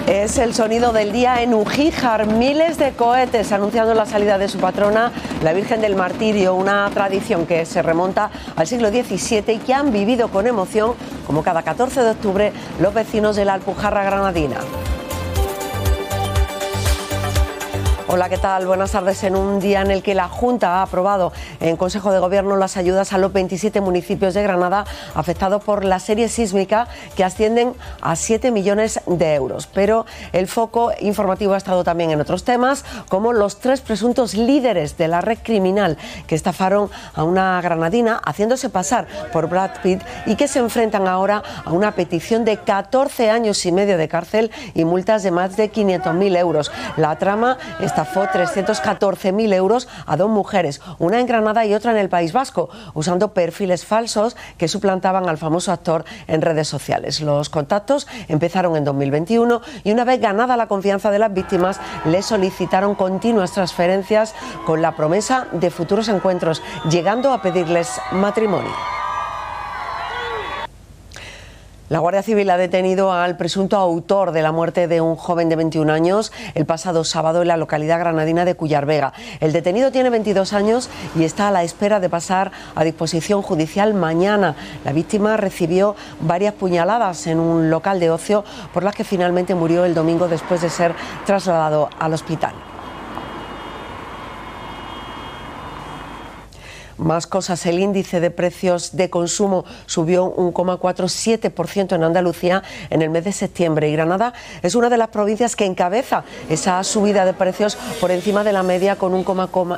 Es el sonido del día en Ugíjar. Miles de cohetes anunciando la salida de su patrona, la Virgen del Martirio, una tradición que se remonta al siglo XVII y que han vivido con emoción, como cada 14 de octubre, los vecinos de la Alpujarra granadina. Hola, ¿qué tal? Buenas tardes. En un día en el que la Junta ha aprobado en Consejo de Gobierno las ayudas a los 27 municipios de Granada afectados por la serie sísmica, que ascienden a 7 millones de euros. Pero el foco informativo ha estado también en otros temas, como los 3 presuntos líderes de la red criminal que estafaron a una granadina haciéndose pasar por Brad Pitt y que se enfrentan ahora a una petición de 14 años y medio de cárcel y multas de más de 500.000 euros. La trama estafó 314.000 euros a 2 mujeres, una en Granada y otra en el País Vasco, usando perfiles falsos que suplantaban al famoso actor en redes sociales. Los contactos empezaron en 2021 y una vez ganada la confianza de las víctimas, le solicitaron continuas transferencias con la promesa de futuros encuentros, llegando a pedirles matrimonio. La Guardia Civil ha detenido al presunto autor de la muerte de un joven de 21 años el pasado sábado en la localidad granadina de Cuyar Vega. El detenido tiene 22 años y está a la espera de pasar a disposición judicial mañana. La víctima recibió varias puñaladas en un local de ocio, por las que finalmente murió el domingo después de ser trasladado al hospital. Más cosas, el índice de precios de consumo subió un 1,47% en Andalucía en el mes de septiembre y Granada es una de las provincias que encabeza esa subida de precios por encima de la media con un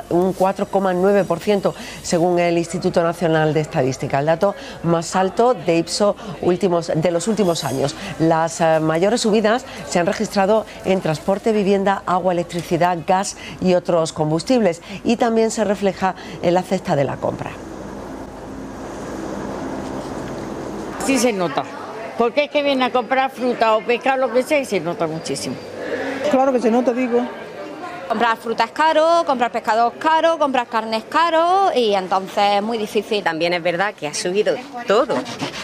4,9% según el Instituto Nacional de Estadística, el dato más alto de Ipsos de los últimos años. Las mayores subidas se han registrado en transporte, vivienda, agua, electricidad, gas y otros combustibles, y también se refleja en la cesta de la compra. Sí se nota, porque es que viene a comprar fruta o pescado, lo que sea, y se nota muchísimo. Claro que se nota, digo. Comprar fruta es caro, comprar pescado es caro, comprar carne es caro y entonces es muy difícil. También es verdad que ha subido todo.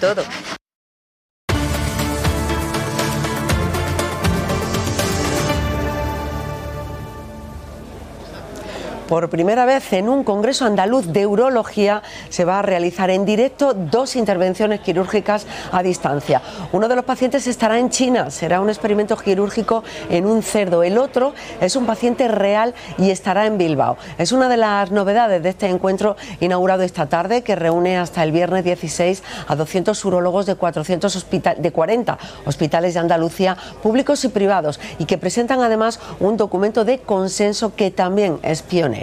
Por primera vez en un congreso andaluz de urología se va a realizar en directo 2 intervenciones quirúrgicas a distancia. Uno de los pacientes estará en China, será un experimento quirúrgico en un cerdo. El otro es un paciente real y estará en Bilbao. Es una de las novedades de este encuentro inaugurado esta tarde, que reúne hasta el viernes 16 a 200 urólogos de 40 hospitales de Andalucía, públicos y privados, y que presentan además un documento de consenso que también es pionero.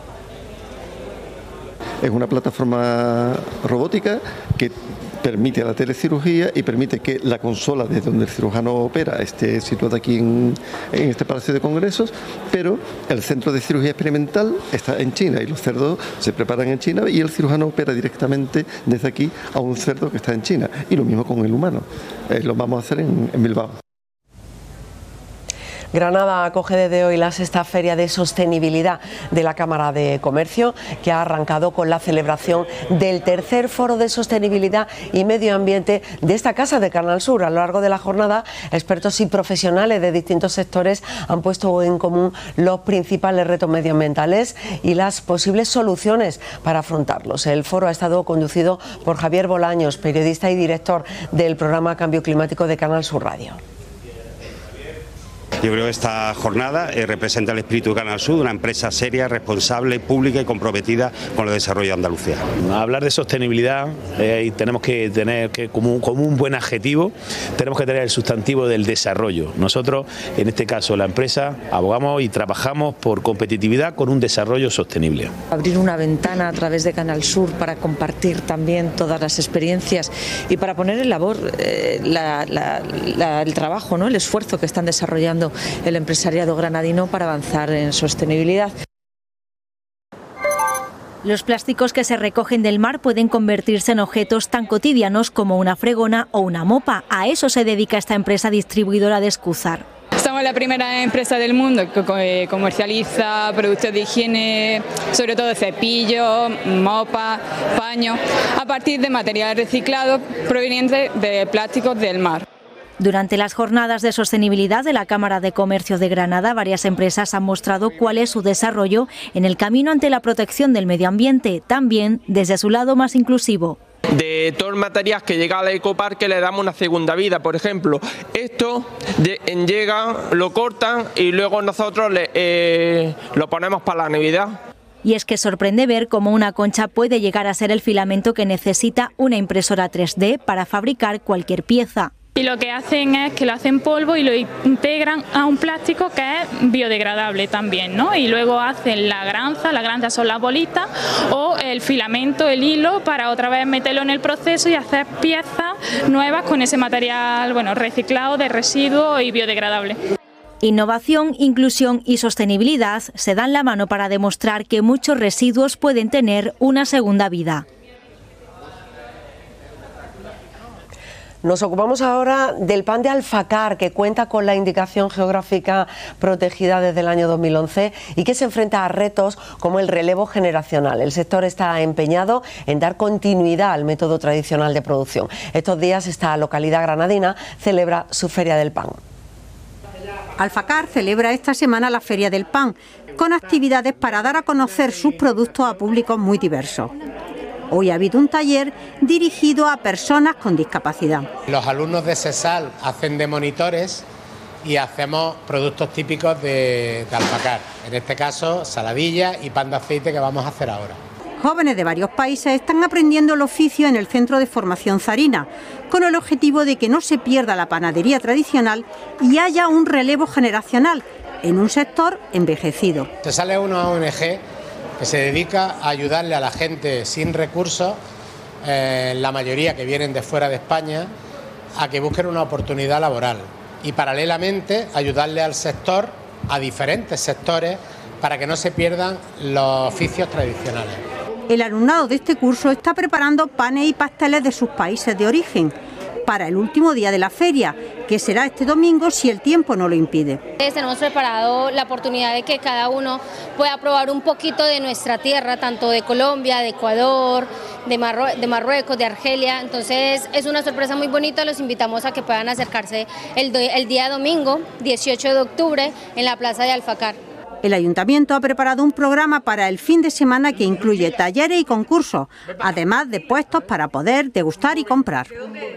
Es una plataforma robótica que permite la telecirugía y permite que la consola desde donde el cirujano opera esté situada aquí en este Palacio de Congresos, pero el centro de cirugía experimental está en China y los cerdos se preparan en China y el cirujano opera directamente desde aquí a un cerdo que está en China, y lo mismo con el humano. Lo vamos a hacer en Bilbao. Granada acoge desde hoy la 6ª Feria de Sostenibilidad de la Cámara de Comercio, que ha arrancado con la celebración del tercer Foro de Sostenibilidad y Medio Ambiente de esta casa de Canal Sur. A lo largo de la jornada, expertos y profesionales de distintos sectores han puesto en común los principales retos medioambientales y las posibles soluciones para afrontarlos. El foro ha estado conducido por Javier Bolaños, periodista y director del programa Cambio Climático de Canal Sur Radio. Yo creo que esta jornada representa el espíritu de Canal Sur, una empresa seria, responsable, pública y comprometida con el desarrollo de Andalucía. Hablar de sostenibilidad y tenemos que tener como un buen adjetivo, tenemos que tener el sustantivo del desarrollo. Nosotros, en este caso la empresa, abogamos y trabajamos por competitividad con un desarrollo sostenible. Abrir una ventana a través de Canal Sur para compartir también todas las experiencias y para poner en labor el trabajo, ¿no? El esfuerzo que están desarrollando el empresariado granadino para avanzar en sostenibilidad. Los plásticos que se recogen del mar pueden convertirse en objetos tan cotidianos como una fregona o una mopa. A eso se dedica esta empresa distribuidora de Escúzar. Somos la primera empresa del mundo que comercializa productos de higiene, sobre todo cepillos, mopas, paños, a partir de materiales reciclados provenientes de plásticos del mar. Durante las jornadas de sostenibilidad de la Cámara de Comercio de Granada, varias empresas han mostrado cuál es su desarrollo en el camino ante la protección del medio ambiente, también desde su lado más inclusivo. De todo el material que llega al ecoparque le damos una segunda vida. Por ejemplo, esto llega, lo cortan y luego nosotros lo ponemos para la Navidad. Y es que sorprende ver cómo una concha puede llegar a ser el filamento que necesita una impresora 3D para fabricar cualquier pieza. Y lo que hacen es que lo hacen polvo y lo integran a un plástico que es biodegradable también, ¿no? Y luego hacen la granza son las bolitas, o el filamento, el hilo, para otra vez meterlo en el proceso y hacer piezas nuevas con ese material, bueno, reciclado de residuos y biodegradable. Innovación, inclusión y sostenibilidad se dan la mano para demostrar que muchos residuos pueden tener una segunda vida. Nos ocupamos ahora del pan de Alfacar, que cuenta con la indicación geográfica protegida desde el año 2011 y que se enfrenta a retos como el relevo generacional. El sector está empeñado en dar continuidad al método tradicional de producción. Estos días esta localidad granadina celebra su Feria del Pan. Alfacar celebra esta semana la Feria del Pan, con actividades para dar a conocer sus productos a públicos muy diversos. Hoy ha habido un taller dirigido a personas con discapacidad. Los alumnos de SESAL hacen de monitores y hacemos productos típicos de Alfacar. En este caso, saladilla y pan de aceite, que vamos a hacer ahora. Jóvenes de varios países están aprendiendo el oficio en el Centro de Formación Zarina, con el objetivo de que no se pierda la panadería tradicional y haya un relevo generacional en un sector envejecido. SESAL es una ONG que se dedica a ayudarle a la gente sin recursos, la mayoría que vienen de fuera de España, a que busquen una oportunidad laboral y paralelamente ayudarle al sector, a diferentes sectores, para que no se pierdan los oficios tradicionales. El alumnado de este curso está preparando panes y pasteles de sus países de origen para el último día de la feria, que será este domingo si el tiempo no lo impide. Tenemos preparado la oportunidad de que cada uno pueda probar un poquito de nuestra tierra, tanto de Colombia, de Ecuador, de Marruecos, de Argelia. Entonces es una sorpresa muy bonita, los invitamos a que puedan acercarse el día domingo, 18 de octubre, en la plaza de Alfacar. El ayuntamiento ha preparado un programa para el fin de semana que incluye talleres y concursos, además de puestos para poder degustar y comprar.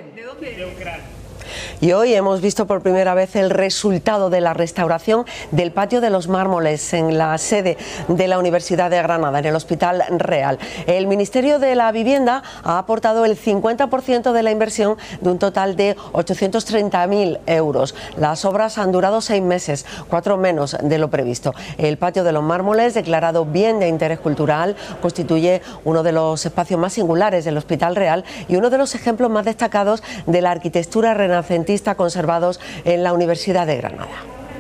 Y hoy hemos visto por primera vez el resultado de la restauración del patio de los Mármoles en la sede de la Universidad de Granada, en el Hospital Real. El Ministerio de la Vivienda ha aportado el 50% de la inversión de un total de 830.000 euros. Las obras han durado 6 meses, 4 menos de lo previsto. El patio de los Mármoles, declarado bien de interés cultural, constituye uno de los espacios más singulares del Hospital Real y uno de los ejemplos más destacados de la arquitectura renacentista conservados en la Universidad de Granada.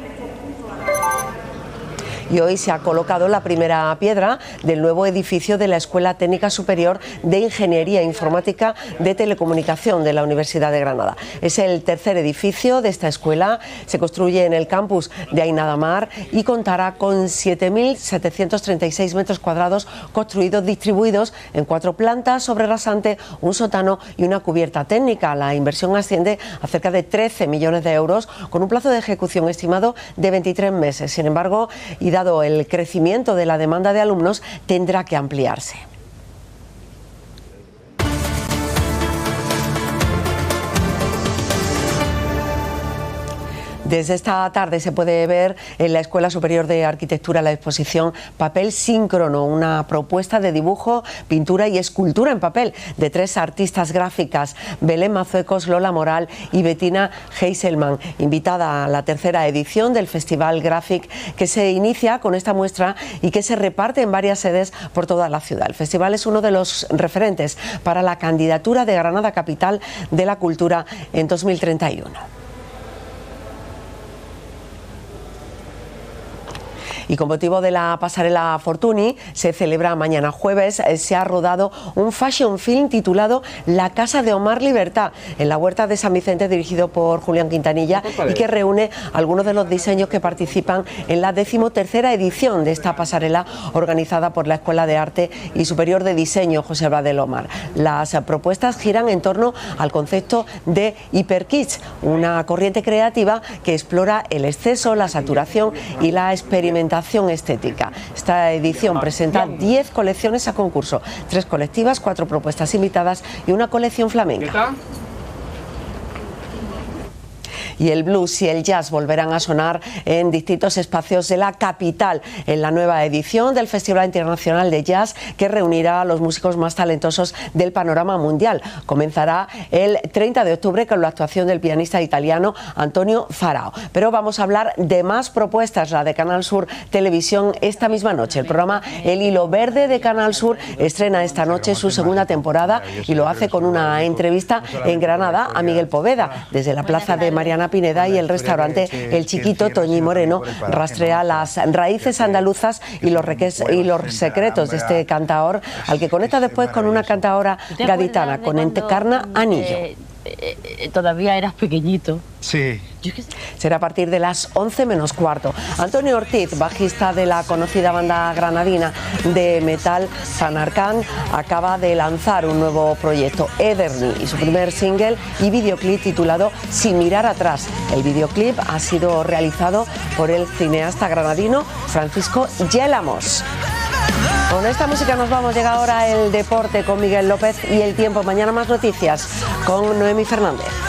Y hoy se ha colocado la primera piedra del nuevo edificio de la Escuela Técnica Superior de Ingeniería Informática de Telecomunicación de la Universidad de Granada. Es el tercer edificio de esta escuela, se construye en el campus de Ainadamar y contará con 7.736 metros cuadrados construidos, distribuidos en 4 plantas sobre rasante, un sótano y una cubierta técnica. La inversión asciende a cerca de 13 millones de euros, con un plazo de ejecución estimado de 23 meses. Sin embargo, y dado el crecimiento de la demanda de alumnos, tendrá que ampliarse. Desde esta tarde se puede ver en la Escuela Superior de Arquitectura la exposición Papel Síncrono, una propuesta de dibujo, pintura y escultura en papel de 3 artistas gráficas, Belén Mazuecos, Lola Moral y Bettina Heiselman, invitada a la tercera edición del Festival Graphic, que se inicia con esta muestra y que se reparte en varias sedes por toda la ciudad. El festival es uno de los referentes para la candidatura de Granada Capital de la Cultura en 2031. Y con motivo de la pasarela Fortuny, se celebra mañana jueves, se ha rodado un fashion film titulado La Casa de Omar Libertad, en la Huerta de San Vicente, dirigido por Julián Quintanilla, y que reúne algunos de los diseños que participan en la 13ª edición de esta pasarela organizada por la Escuela de Arte y Superior de Diseño José Bradel Omar. Las propuestas giran en torno al concepto de hiperkitsch, una corriente creativa que explora el exceso, la saturación y la experimentación estética. Esta edición presenta 10 colecciones a concurso, 3 colectivas, 4 propuestas invitadas y una colección flamenca. Y el blues y el jazz volverán a sonar en distintos espacios de la capital en la nueva edición del Festival Internacional de Jazz, que reunirá a los músicos más talentosos del panorama mundial. Comenzará el 30 de octubre con la actuación del pianista italiano Antonio Farao. Pero vamos a hablar de más propuestas. La de Canal Sur Televisión esta misma noche. El programa El Hilo Verde de Canal Sur estrena esta noche su segunda temporada y lo hace con una entrevista en Granada a Miguel Poveda desde la plaza de Mariana Pineda, y el restaurante El Chiquito. Toñi Moreno rastrea las raíces andaluzas y los secretos de este cantaor, al que conecta después con una cantaora gaditana, con Encarna Anillo. Todavía eras pequeñito. Sí. Será a partir de las 11 menos cuarto. Antonio Ortiz, bajista de la conocida banda granadina de metal Sanarkand, acaba de lanzar un nuevo proyecto, Ederni, y su primer single y videoclip titulado Sin mirar atrás. El videoclip ha sido realizado por el cineasta granadino Francisco Yélamos. Con esta música nos vamos. Llega ahora el deporte con Miguel López y el tiempo. Mañana más noticias con Noemí Fernández.